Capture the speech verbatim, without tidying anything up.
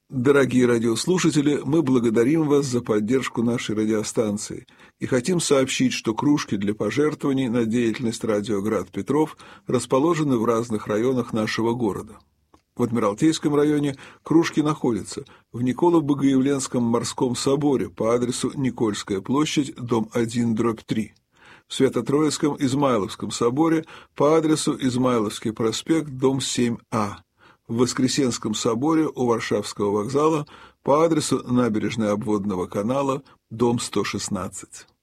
Дорогие радиослушатели, мы благодарим вас за поддержку нашей радиостанции и хотим сообщить, что кружки для пожертвований на деятельность радио «Град Петров» расположены в разных районах нашего города. В Адмиралтейском районе кружки находятся в Николо-Богоявленском морском соборе по адресу Никольская площадь, дом один, дробь три. В Свято-Троицком Измайловском соборе по адресу Измайловский проспект, дом семь А. В Воскресенском соборе у Варшавского вокзала по адресу Набережная обводного канала, дом сто шестнадцать.